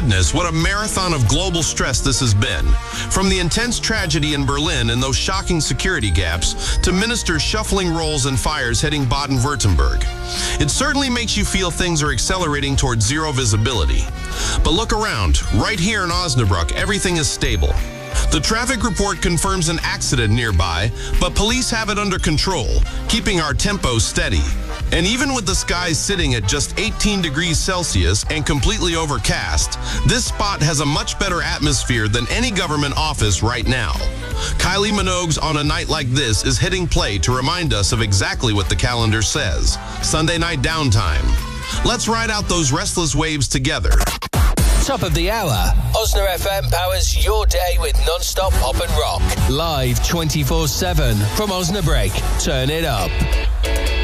goodness, what a marathon of global stress this has been. From the intense tragedy in Berlin and those shocking security gaps to ministers shuffling rolls and fires heading Baden-Württemberg. It certainly makes you feel things are accelerating towards zero visibility. But look around. Right here in Osnabrück, everything is stable. The traffic report confirms an accident nearby, but police have it under control, keeping our tempo steady. And even with the skies sitting at just 18 degrees Celsius and completely overcast, this spot has a much better atmosphere than any government office right now. Kylie Minogue's On a Night Like This is hitting play to remind us of exactly what the calendar says. Sunday night downtime. Let's ride out those restless waves together. Top of the hour. Osna FM powers your day with non-stop pop and rock. Live 24/7 from Osnabrück. Turn it up.